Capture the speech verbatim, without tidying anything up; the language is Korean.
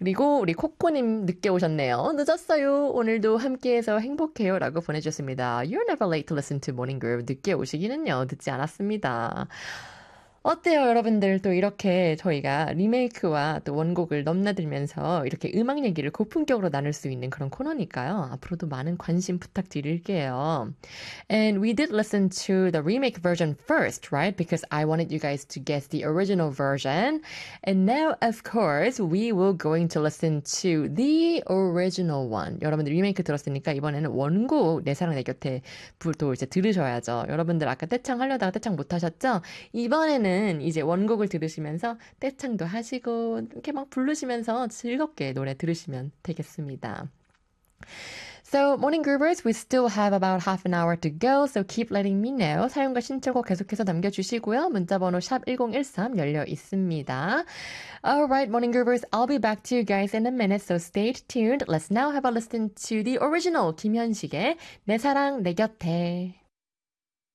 그리고 우리 코코님 늦게 오셨네요. 늦었어요. 오늘도 함께해서 행복해요. 라고 보내주셨습니다. You're never late to listen to Morning Groove. 늦게 오시기는요. 늦지 않았습니다. 어때요, 여러분들? 또 이렇게 저희가 리메이크와 또 원곡을 넘나들면서 이렇게 음악 얘기를 고품격으로 나눌 수 있는 그런 코너니까요. 앞으로도 많은 관심 부탁드릴게요. And we did listen to the remake version first, right? Because I wanted you guys to guess the original version. And now, of course, we will going to listen to the original one. 여러분들 리메이크 들었으니까 이번에는 원곡 내 사랑 내 곁에 또 이제 들으셔야죠. 여러분들 아까 떼창 하려다가 떼창 못 하셨죠? 이번에는 이제 원곡을 들으시면서 떼창도 하시고 이렇게 막 부르시면서 즐겁게 노래 들으시면 되겠습니다. So, Morning Groovers, we still have about half an hour to go, so keep letting me know. 사용과 신청곡 계속해서 남겨주시고요. 문자번호 샵 일공일삼 열려 있습니다. Alright, Morning Groovers, I'll be back to you guys in a minute, so stay tuned. Let's now have a listen to the original 김현식의 내 사랑 내 곁에.